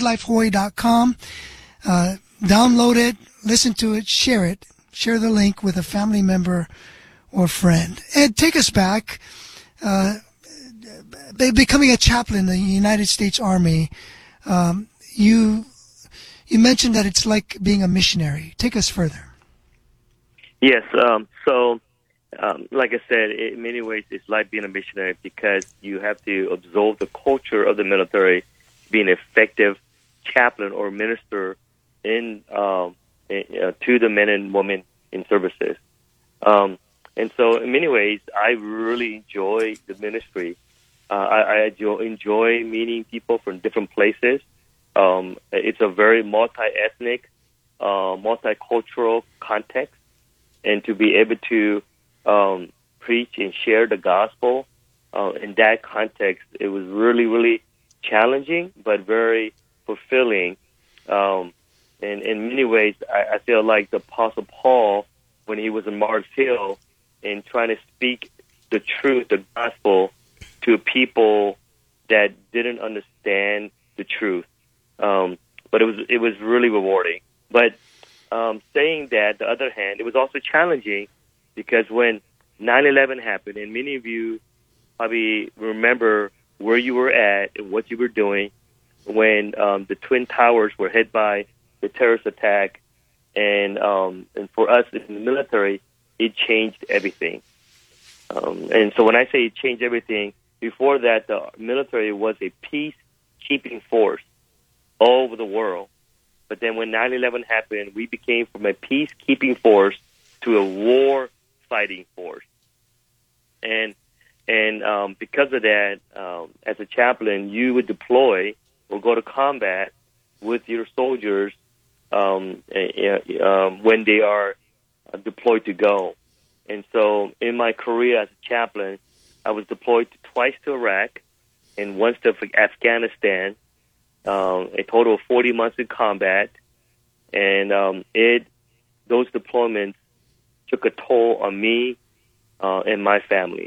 redlifehawaii.com. Download it, listen to it, share it. Share the link with a family member or friend. Ed, take us back. Becoming a chaplain in the United States Army, you mentioned that it's like being a missionary. Take us further. Yes. Like I said, in many ways, it's like being a missionary because you have to absorb the culture of the military, be an effective chaplain or minister to the men and women in services. And so, in many ways, I really enjoy the ministry. I enjoy meeting people from different places. It's a very multi-ethnic, multicultural context, and to be able to preach and share the gospel in that context, it was really, really challenging, but very fulfilling. And in many ways, I feel like the Apostle Paul, when he was in Mars Hill, and trying to speak the truth, the gospel, to people that didn't understand the truth. But it was really rewarding. But saying that, the other hand, it was also challenging because when 9/11 happened, and many of you probably remember where you were at and what you were doing when the Twin Towers were hit by the terrorist attack, and for us in the military, it changed everything. And so when I say it changed everything, before that, the military was a peacekeeping force all over the world. But then when 9/11 happened, we became from a peacekeeping force to a war-fighting force. And because of that, as a chaplain, you would deploy or go to combat with your soldiers when they are deployed to go. And so in my career as a chaplain, I was deployed twice to Iraq and once to Afghanistan, a total of 40 months in combat. And those deployments took a toll on me and my family.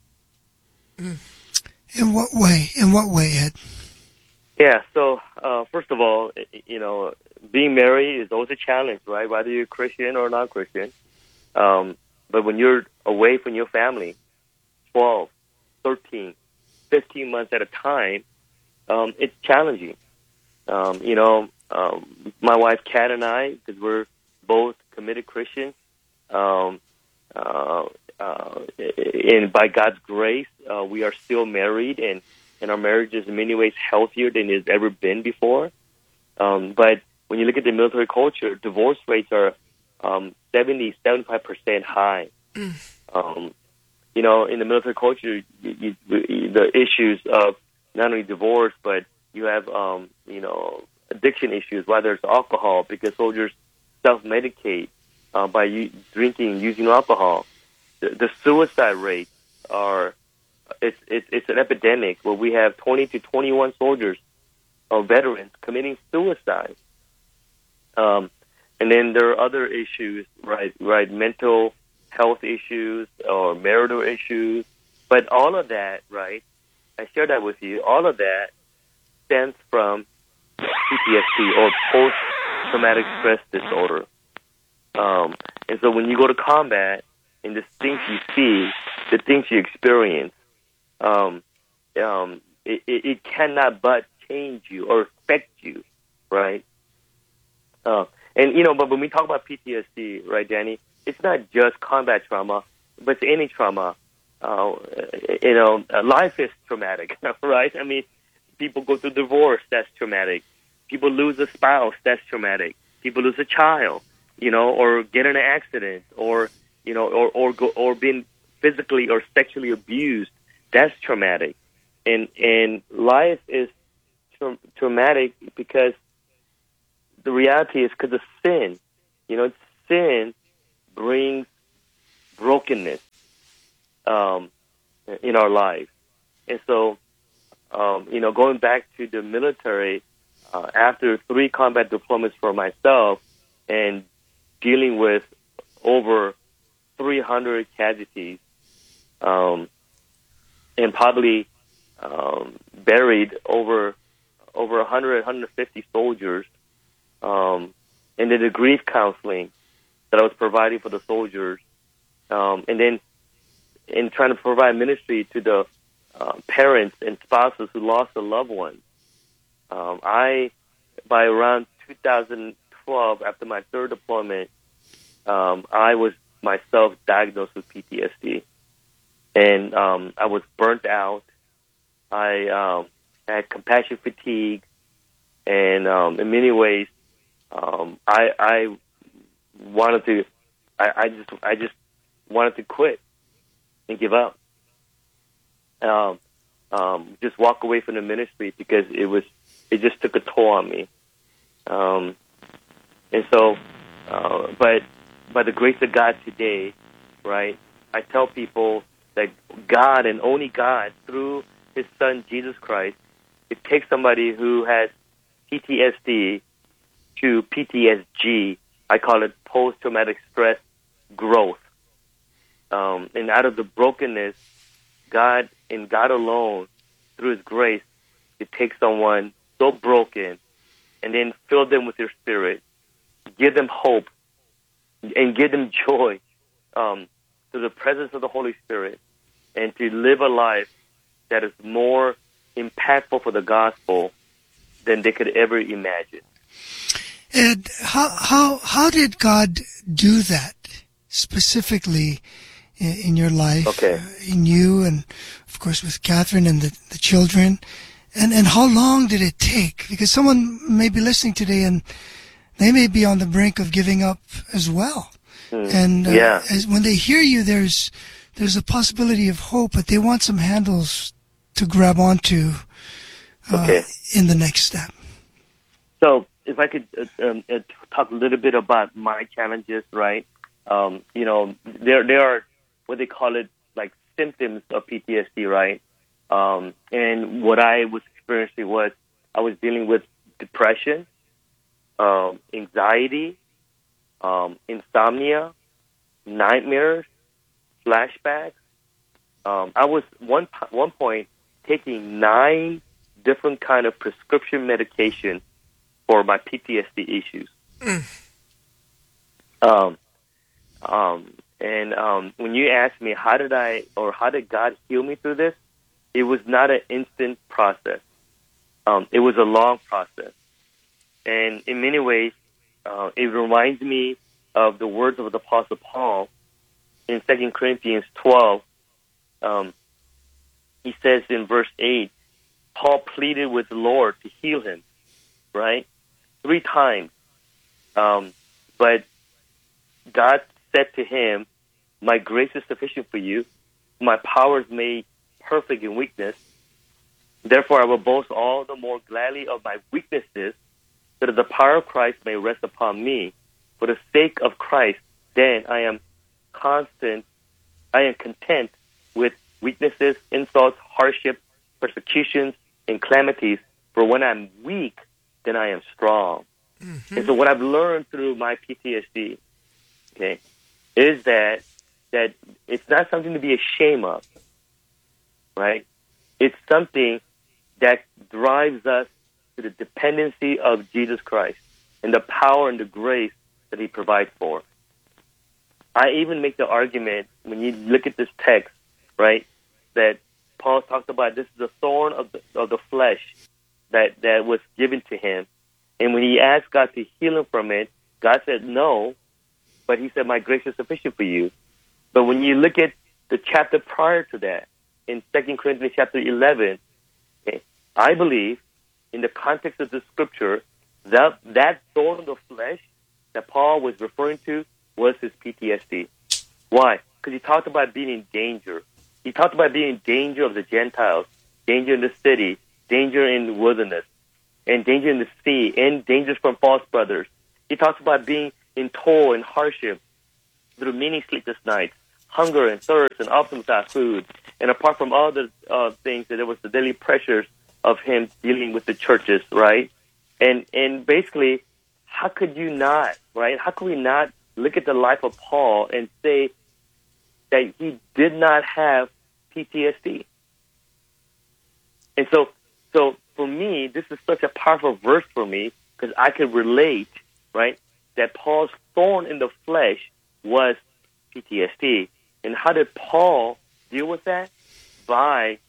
In what way? In what way, Ed? Yeah, so first of all, being married is always a challenge, right? Whether you're Christian or non-Christian. But when you're away from your family, 12, 13, 15 months at a time, it's challenging. My wife Kat and I, because we're both committed Christians, and by God's grace, we are still married, and our marriage is in many ways healthier than it's ever been before. But when you look at the military culture, divorce rates are 70-75% high. In the military culture, the issues of not only divorce, but you have, addiction issues, whether it's alcohol, because soldiers self-medicate by drinking, using alcohol. The suicide rates it's an epidemic where we have 20 to 21 soldiers, veterans, committing suicide. And then there are other issues, right, mental health issues or marital issues. But all of that, right, I share that with you, all of that stems from PTSD or post-traumatic stress disorder. And so when you go to combat and the things you see, the things you experience, it cannot but change you or affect you, right? But when we talk about PTSD, right, Danny, it's not just combat trauma, but it's any trauma. Life is traumatic, right? I mean, people go through divorce, that's traumatic. People lose a spouse, that's traumatic. People lose a child, or get in an accident, or being physically or sexually abused, that's traumatic. And life is traumatic because the reality is because of sin. Sin brings brokenness in our lives. And so, going back to the military, after 3 combat deployments for myself and dealing with over 300 casualties, and probably buried over over 100, 150 soldiers, and then the grief counseling that I was providing for the soldiers, and then in trying to provide ministry to the parents and spouses who lost a loved one. By around 2012, after my third deployment, I was myself diagnosed with PTSD, and I was burnt out. I had compassion fatigue, and in many ways, I wanted to. I just wanted to quit and give up. Just walk away from the ministry because it just took a toll on me. And so, but by the grace of God today, right, I tell people that God and only God, through His Son, Jesus Christ, it takes somebody who has PTSD to PTSG. I call it post-traumatic stress growth. And out of the brokenness, God and God alone, through His grace, it takes someone so broken and then fill them with your Spirit, give them hope, and give them joy through the presence of the Holy Spirit, and to live a life that is more impactful for the gospel than they could ever imagine. And how did God do that specifically in your life? Okay. In you, and of course with Catherine and the children, and how long did it take? Because someone may be listening today and they may be on the brink of giving up as well. And when they hear you, there's a possibility of hope, but they want some handles to grab onto in the next step. So if I could talk a little bit about my challenges, right? There are what they call it, like symptoms of PTSD, right? And what I was experiencing was I was dealing with depression, anxiety, insomnia, nightmares, flashbacks. I was one point taking 9 different kind of prescription medication for my PTSD issues. When you ask me how did God heal me through this, it was not an instant process. It was a long process. And in many ways, it reminds me of the words of the Apostle Paul in 2 Corinthians 12. He says in verse 8, Paul pleaded with the Lord to heal him, right? 3 times. But God said to him, my grace is sufficient for you. My power is made perfect in weakness. Therefore, I will boast all the more gladly of my weaknesses, so that the power of Christ may rest upon me. For the sake of Christ, then I am content with weaknesses, insults, hardship, persecutions, and calamities. For when I'm weak, then I am strong. Mm-hmm. And so what I've learned through my PTSD, is that it's not something to be ashamed of, right? It's something that drives us to the dependency of Jesus Christ and the power and the grace that He provides for. I even make the argument, when you look at this text, right, that Paul talks about this is a thorn of the flesh that was given to him. And when he asked God to heal him from it, God said no, but He said, my grace is sufficient for you. But when you look at the chapter prior to that, in 2 Corinthians chapter 11, I believe, in the context of the scripture, that thorn of the flesh that Paul was referring to was his PTSD. Why? Because he talked about being in danger. He talked about being in danger of the Gentiles, danger in the city, danger in the wilderness, and danger in the sea, and dangers from false brothers. He talks about being in toil and hardship through many sleepless nights, hunger and thirst, and often without food. And apart from all the things, that there was the daily pressures of him dealing with the churches, right? And basically, how could you not, right? How could we not look at the life of Paul and say that he did not have PTSD? And so for me, this is such a powerful verse for me because I could relate, right, that Paul's thorn in the flesh was PTSD. And how did Paul deal with that? By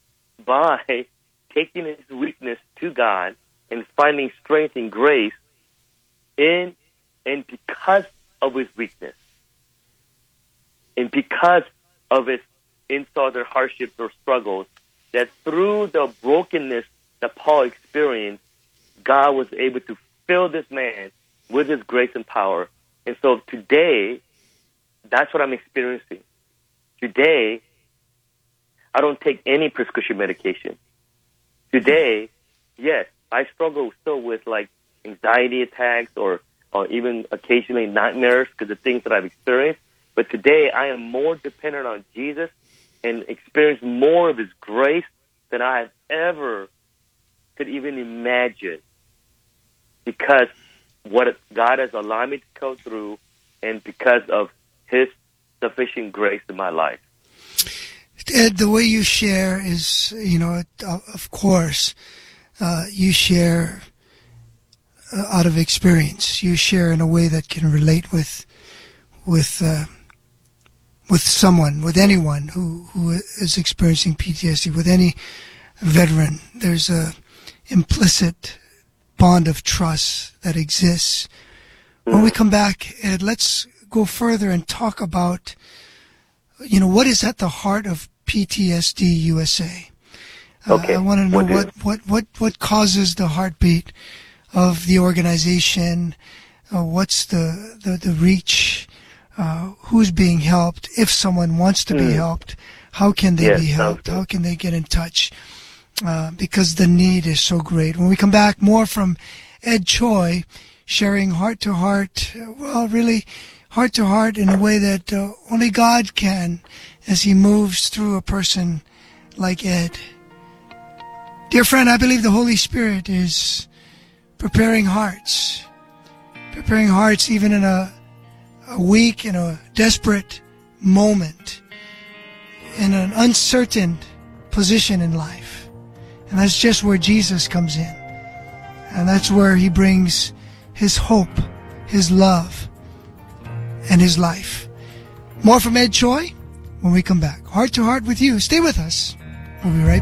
taking his weakness to God and finding strength and grace in and because of his weakness. And because of his insults or hardships or struggles, that through the brokenness that Paul experienced, God was able to fill this man with his grace and power. And so today, that's what I'm experiencing. Today, I don't take any prescription medication. Today, yes, I struggle still with like anxiety attacks or even occasionally nightmares because of things that I've experienced. But today, I am more dependent on Jesus and experience more of his grace than I have ever could even imagine, because what God has allowed me to go through and because of his sufficient grace in my life. Ed, the way you share is, of course, you share out of experience. You share in a way that can relate with someone, with anyone who is experiencing PTSD, with any veteran. There's a implicit bond of trust that exists. When we come back, Ed, let's go further and talk about, what is at the heart of PTSD USA. Okay. I want to know what causes the heartbeat of the organization. What's the reach? Who's being helped? If someone wants to be helped, how can they be helped? How can they get in touch? Because the need is so great. When we come back, more from Ed Choi, sharing heart to heart, really heart to heart in a way that only God can as he moves through a person like Ed. Dear friend, I believe the Holy Spirit is preparing hearts even in a weak, in a desperate moment, in an uncertain position in life. And that's just where Jesus comes in. And that's where he brings his hope, his love, and his life. More from Ed Choi when we come back. Heart to heart with you. Stay with us. We'll be right back.